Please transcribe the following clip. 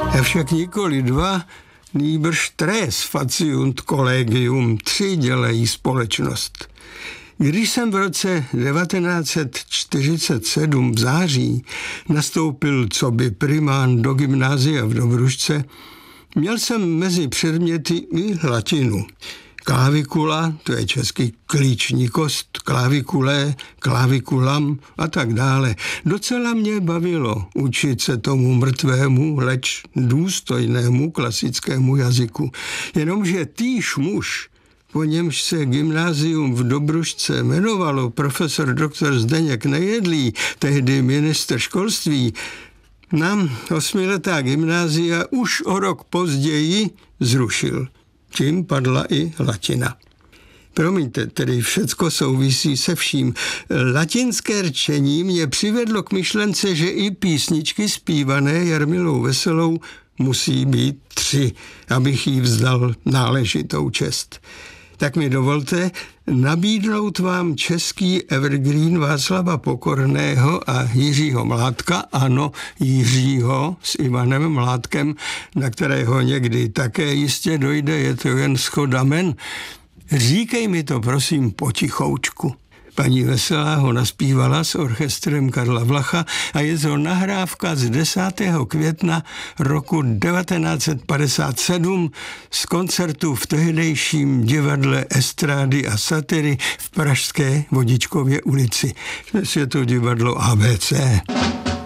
Avšak nikoli dva, nýbrž tres faciunt collegium, 3 dělají společnost. Když jsem v roce 1947 v září nastoupil coby primán do gymnázia v Dobrušce, měl jsem mezi předměty i latinu. Klavikula, to je český klíční kost, klavikulé, klavikulam a tak dále. Docela mě bavilo učit se tomu mrtvému, leč důstojnému klasickému jazyku. Jenomže týž muž, po němž se gymnázium v Dobrušce jmenovalo, profesor doktor Zdeněk Nejedlý, tehdy ministr školství, nám 8letá gymnázia už o rok později zrušil. Tím padla i latina. Promiňte, tedy všecko souvisí se vším. Latinské rčení mě přivedlo k myšlence, že i písničky zpívané Jarmilou Veselou musí být 3, abych jí vzdal náležitou čest. Tak mi dovolte nabídnout vám český evergreen Václava Pokorného a Jiřího Mládka, ano, Jiřího s Ivanem Mládkem, na kterého někdy také jistě dojde, je to jen shoda men. Říkej mi to, prosím, potichoučku. Paní Veselá ho naspívala s orchestrem Karla Vlacha a je to nahrávka z 10. května roku 1957 z koncertu v tehdejším divadle Estrády a satiry v pražské Vodičkově ulici. Dnes je to divadlo ABC.